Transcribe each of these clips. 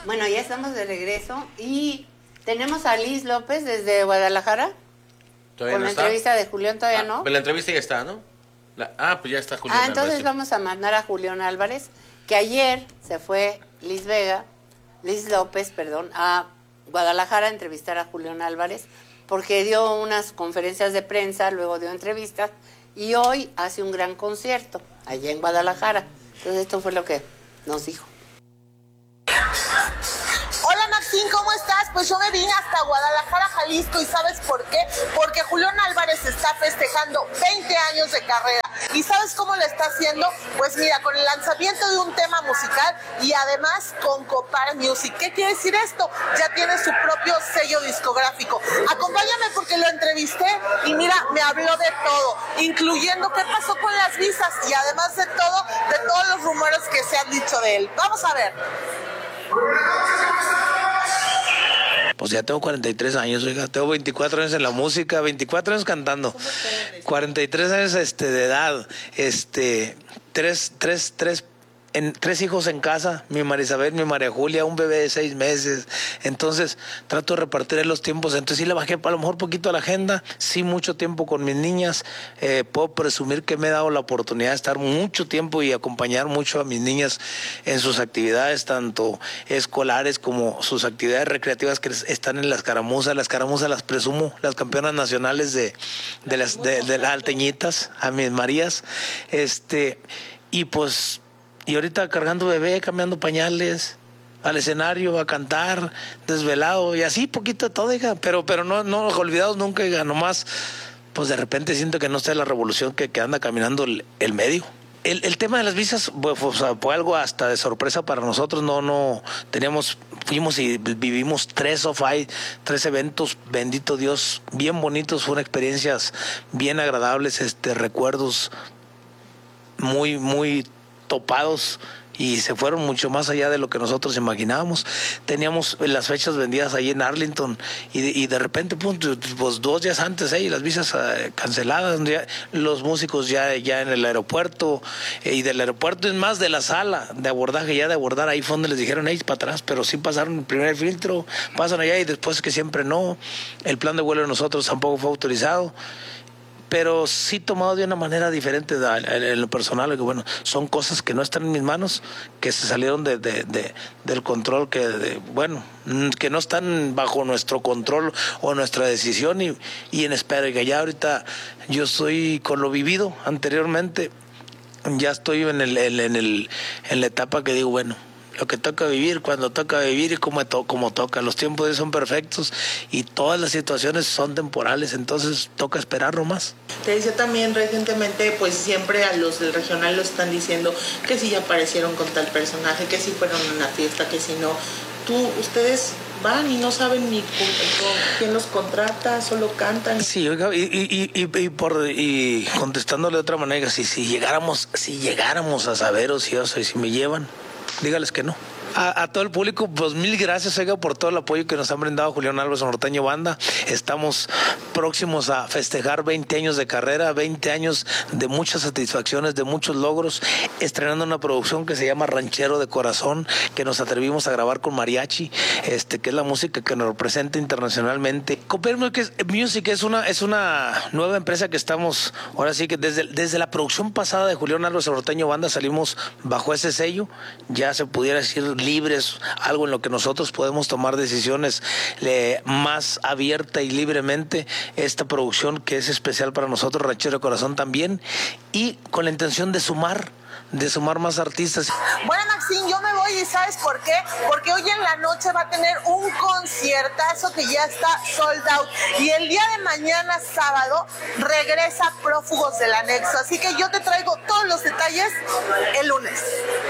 Bueno, ya estamos de regreso y tenemos a Liz López desde Guadalajara. ¿Todavía con no la está? entrevista de Julián, todavía no. Pero la entrevista ya está, ¿no? Pues ya está Julián Entonces Álvarez. vamos a mandar a Julián Álvarez, que ayer se fue Liz López, a Guadalajara a entrevistar a Julián Álvarez, porque dio unas conferencias de prensa, luego dio entrevistas, y hoy hace un gran concierto allá en Guadalajara. Entonces esto fue lo que nos dijo. Hola Maxine, ¿cómo estás? Pues yo me vine hasta Guadalajara, Jalisco, ¿y sabes por qué? Porque Julián Álvarez está festejando 20 años de carrera. ¿Y sabes cómo lo está haciendo? Pues mira, con el lanzamiento de un tema musical y además con Copar Music. ¿Qué quiere decir esto? Ya tiene su propio sello discográfico. Acompáñame porque lo entrevisté y mira, me habló de todo, incluyendo qué pasó con las visas y además de todo, de todos los rumores que se han dicho de él. Vamos a ver. Pues ya tengo 43 años, oiga, tengo 24 años en la música, 24 años cantando, 43 años de edad, tres hijos en casa, mi María Isabel, mi María Julia, un bebé de 6 meses. Entonces trato de repartir los tiempos. Entonces sí le bajé a lo mejor poquito a la agenda, sí mucho tiempo con mis niñas. Puedo presumir que me he dado la oportunidad de estar mucho tiempo y acompañar mucho a mis niñas en sus actividades, tanto escolares como sus actividades recreativas que están en las caramuzas. Las caramuzas las presumo, las campeonas nacionales de las alteñitas, a mis Marías. Y pues... Y ahorita cargando bebé, cambiando pañales, al escenario, a cantar, desvelado, y así poquito de todo, hija, pero no olvidados nunca, hija, nomás, pues de repente siento que no está la revolución que anda caminando el medio. El tema de las visas fue algo hasta de sorpresa para nosotros. No fuimos y vivimos 3 eventos, bendito Dios, bien bonitos, fueron experiencias bien agradables, recuerdos muy, muy topados, y se fueron mucho más allá de lo que nosotros imaginábamos. Teníamos las fechas vendidas ahí en Arlington y de repente, pues 2 días antes, las visas canceladas, los músicos ya en el aeropuerto, y del aeropuerto es más de la sala de abordaje, ya de abordar, ahí fue donde les dijeron, para atrás, pero sí pasaron el primer filtro, pasan allá y después que siempre no. El plan de vuelo de nosotros tampoco fue autorizado, pero sí tomado de una manera diferente en lo personal, que bueno, son cosas que no están en mis manos, que se salieron del control, que no están bajo nuestro control o nuestra decisión, y en espera, y que ya ahorita yo estoy con lo vivido anteriormente, ya estoy en la etapa que digo, bueno, lo que toca vivir, cuando toca vivir y como toca. Los tiempos son perfectos y todas las situaciones son temporales, entonces toca esperar nomás. Te decía también recientemente, pues siempre a los del regional lo están diciendo que si ya aparecieron con tal personaje, que si fueron a una fiesta, que si no. Ustedes van y no saben ni quién los contrata, solo cantan. Sí, oiga, y contestándole de otra manera, si llegáramos a saber o si me llevan, dígales que no. A todo el público, pues 1000 gracias, oiga, por todo el apoyo que nos han brindado Julián Álvarez Norteño Banda. Estamos próximos a festejar 20 años de carrera, 20 años de muchas satisfacciones, de muchos logros, estrenando una producción que se llama Ranchero de Corazón, que nos atrevimos a grabar con mariachi, que es la música que nos representa internacionalmente. Copar Music es una nueva empresa que estamos, ahora sí que desde la producción pasada de Julián Álvarez Norteño Banda salimos bajo ese sello, ya se pudiera decir libres, algo en lo que nosotros podemos tomar decisiones más abierta y libremente. Esta producción que es especial para nosotros, Ranchero de Corazón también, y con la intención de sumar más artistas. Bueno, Maxine, yo me voy, y ¿sabes por qué? Porque hoy en la noche va a tener un conciertazo que ya está sold out, y el día de mañana, sábado, regresa Prófugos del Anexo, así que yo te traigo todos los detalles el lunes.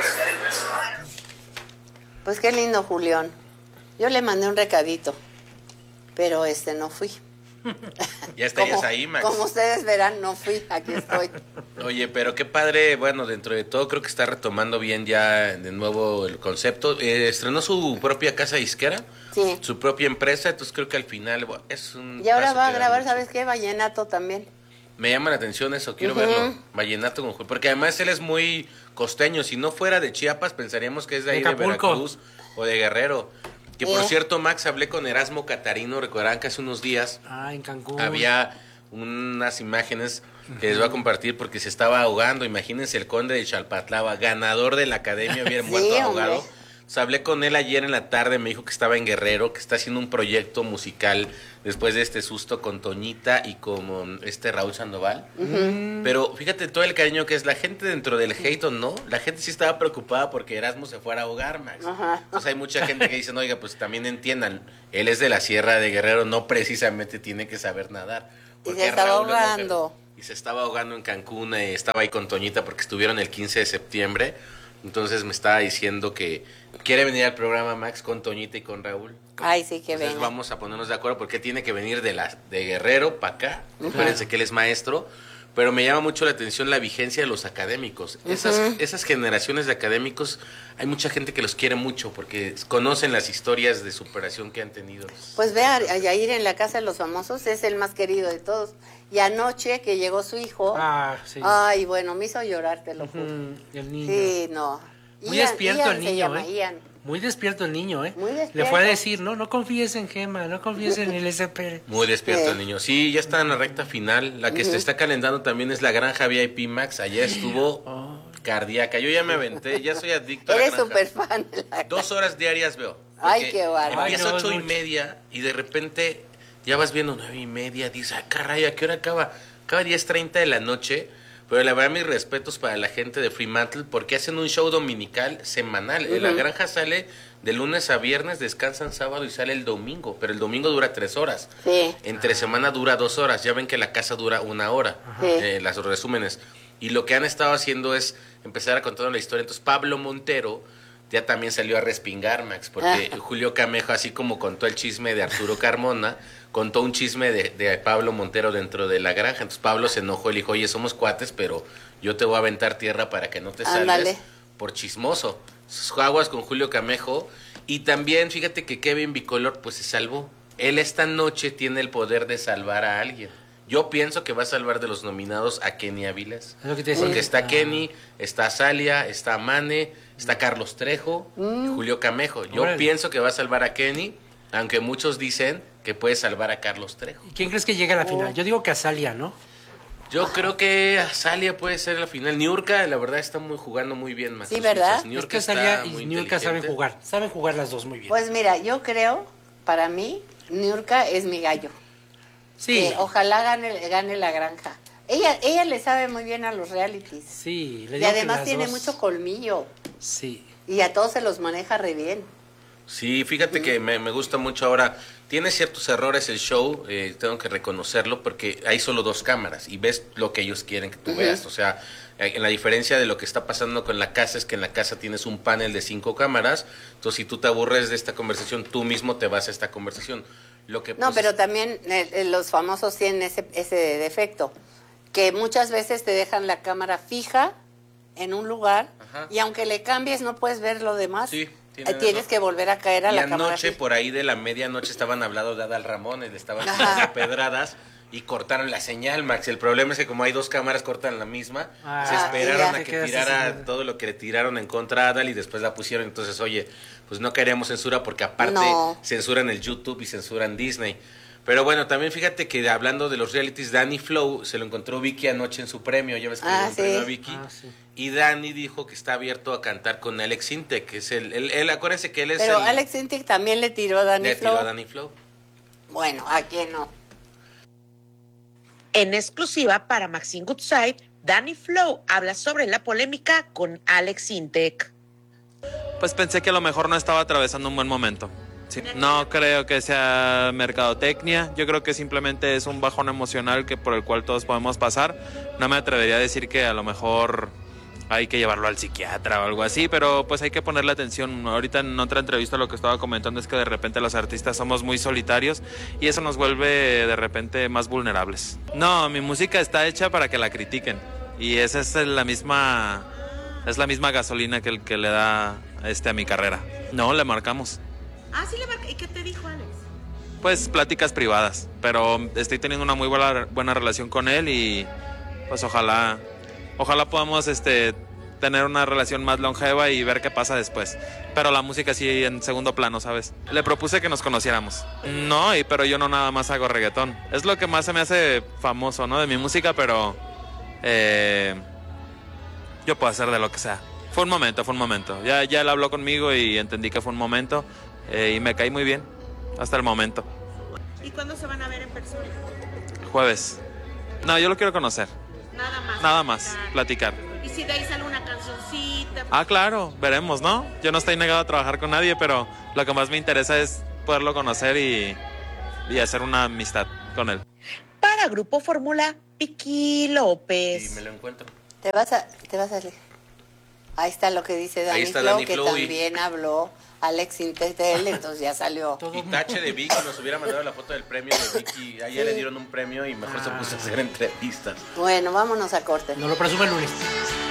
Pues qué lindo, Julián. Yo le mandé un recadito, pero no fui. Ya estarías ahí, Max. Como ustedes verán, no fui, aquí estoy. Oye, pero qué padre, bueno, dentro de todo creo que está retomando bien ya de nuevo el concepto. Estrenó su propia casa disquera, sí, su propia empresa, entonces creo que al final es un... Y ahora va a grabar, ¿sabes qué? Vallenato también. Me llama la atención eso, quiero verlo. Vallenato con Julián, porque además él es muy costeño. Si no fuera de Chiapas, pensaríamos que es de ahí de Acapulco. Veracruz o de Guerrero. Que por cierto, Max, hablé con Erasmo Catarino, recordarán que hace unos días En Cancún. había unas imágenes que les voy a compartir porque se estaba ahogando. Imagínense el conde de Chalpatlava, ganador de la academia, había Sí, muerto ahogado. hombre. O sea, hablé con él ayer en la tarde, me dijo que estaba en Guerrero, que está haciendo un proyecto musical después de este susto con Toñita y con Raúl Sandoval. Pero fíjate todo el cariño que es la gente dentro del hate o no, la gente sí estaba preocupada porque Erasmo se fuera a ahogar, Max. Ajá. Entonces hay mucha gente que dice, no, oiga, pues también entiendan, él es de la Sierra de Guerrero, no precisamente tiene que saber nadar. Y Porque se estaba Raúl es ahogando. y se estaba ahogando en Cancún, estaba ahí con Toñita porque estuvieron el 15 de septiembre. Entonces me estaba diciendo que quiere venir al programa, Max, con Toñita y con Raúl. Ay, sí, que Entonces venga. vamos a ponernos de acuerdo porque tiene que venir de Guerrero para acá. Acuérdense que él es maestro. Pero me llama mucho la atención la vigencia de los académicos. Esas generaciones de académicos, hay mucha gente que los quiere mucho porque conocen las historias de superación que han tenido. Pues ve a Yair en la Casa de los Famosos, es el más querido de todos. Y anoche que llegó su hijo, Sí. ay, bueno, me hizo llorar, te lo juro. El niño. Sí, no. Muy Ian- despierto Ian el se niño, llama, Ian. Muy despierto el niño, Muy Le despierto. fue a decir, no confíes en Gema, no confíes en el SP. Muy despierto Sí. el niño. Sí, ya está en la recta final. La que se está calentando también es la Granja VIP Max. Ayer estuvo cardíaca. Yo ya me aventé, ya soy adicto a la Eres Granja. súper fan de la 2 horas diarias veo. Ay, Porque qué bárbaro. Empieza Ay, no, 8 y mucho. media y de repente ya vas viendo 9:30. Dices, ah, caray, ¿a qué hora acaba? Acaba 10:30 de la noche. Pero la verdad, mis respetos para la gente de Fremantle porque hacen un show dominical semanal. La Granja sale de lunes a viernes, descansan sábado y sale el domingo. Pero el domingo dura 3 horas. Sí. Entre semana dura 2 horas. Ya ven que la casa dura 1 hora. Sí. Los resúmenes. Y lo que han estado haciendo es empezar a contar la historia. Entonces Pablo Montero ya también salió a respingar, Max, porque Julio Camejo, así como contó el chisme de Arturo Carmona, contó un chisme de Pablo Montero dentro de la granja. Entonces Pablo se enojó y le dijo, oye, somos cuates, pero yo te voy a aventar tierra para que no te salves Ándale. por chismoso. Sus aguas con Julio Camejo. Y también, fíjate que Kevin Bicolor, pues se salvó. Él esta noche tiene el poder de salvar a alguien. Yo pienso que va a salvar de los nominados a Kenny Avilés. Es lo que te decía. Porque está Kenny, está Salia, está Mane, está Carlos Trejo, y Julio Camejo. Yo Órale. pienso que va a salvar a Kenny, aunque muchos dicen que puede salvar a Carlos Trejo. ¿Y quién crees que llegue a la final? Yo digo que a Salia, ¿no? Yo creo que Salia puede ser la final. Niurka, la verdad, está jugando muy bien, Max. Sí, ¿verdad? Es que Salia y Niurka saben jugar. Saben jugar las dos muy bien. Pues mira, yo creo, para mí, Niurka es mi gallo. sí. Que ojalá gane la granja. Ella le sabe muy bien a los realities. Sí. Le Y digo que además las tiene dos- mucho colmillo. Sí. Y a todos se los maneja re bien. Sí, fíjate que me gusta mucho ahora. Tiene ciertos errores el show, tengo que reconocerlo, porque hay solo 2 cámaras y ves lo que ellos quieren que tú veas. O sea, en la diferencia de lo que está pasando con la casa es que en la casa tienes un panel de 5 cámaras. Entonces, si tú te aburres de esta conversación, tú mismo te vas a esta conversación. Lo que, No, pues, pero también los famosos tienen ese defecto, que muchas veces te dejan la cámara fija en un lugar Ajá. y aunque le cambies no puedes ver lo demás. Sí, tienen Tienes razón. que volver a caer a y la cámara anoche, fija. por ahí de la medianoche, estaban hablando de Adal Ramones, le estaban Ajá. tirando pedradas y cortaron la señal, Max. El problema es que como hay 2 cámaras, cortan la misma. Ah, se y esperaron ya. a Te que quedas tirara así. todo lo que le tiraron en contra a Adal y después la pusieron. Entonces, oye, pues no queríamos censura porque aparte No. censuran el YouTube y censuran Disney. Pero bueno, también fíjate que hablando de los realities, Danny Flow se lo encontró Vicky anoche en su premio. Ya ves que le dio un sí. premio a Vicky. Ah, sí. Y Danny dijo que está abierto a cantar con Alex Intec, que es él acuérdense que él es Pero el... Alex Intec también le tiró a Danny le tiró Flow. a Danny Flow. Bueno, ¿a quién no? En exclusiva para Maxine Goodside, Danny Flow habla sobre la polémica con Alex Intec. Pues pensé que a lo mejor no estaba atravesando un buen momento. Sí. No creo que sea mercadotecnia, yo creo que simplemente es un bajón emocional por el cual todos podemos pasar. No me atrevería a decir que a lo mejor hay que llevarlo al psiquiatra o algo así, pero pues hay que ponerle atención. Ahorita en otra entrevista lo que estaba comentando es que de repente los artistas somos muy solitarios y eso nos vuelve de repente más vulnerables. No, mi música está hecha para que la critiquen y esa es la misma gasolina que le da a mi carrera. No, le marcamos. Ah, sí le marca. ¿Y qué te dijo Alex? Pues pláticas privadas, pero estoy teniendo una muy buena relación con él y pues ojalá podamos tener una relación más longeva y ver qué pasa después. Pero la música sí en segundo plano, ¿sabes? Le propuse que nos conociéramos. No, pero yo no nada más hago reggaetón. Es lo que más se me hace famoso, ¿no? De mi música, pero yo puedo hacer de lo que sea. Fue un momento. Ya él habló conmigo y entendí que fue un momento y me caí muy bien hasta el momento. ¿Y cuándo se van a ver en persona? Jueves. No, yo lo quiero conocer. Nada más. Platicar. ¿Y si de ahí sale una cancioncita? Ah, claro, veremos, ¿no? Yo no estoy negado a trabajar con nadie, pero lo que más me interesa es poderlo conocer y hacer una amistad con él. Para Grupo Fórmula, Vicky López. Y me lo encuentro. Te vas a Ahí está lo que dice Dani Ahí está Flow, Dani que Flow y- también habló Alex Intel, entonces ya salió. Y tache de Vicky, nos hubiera mandado la foto del premio de Vicky. Ayer le dieron un premio y mejor se puso a hacer entrevistas. Bueno, vámonos a corte. No lo presume el lunes.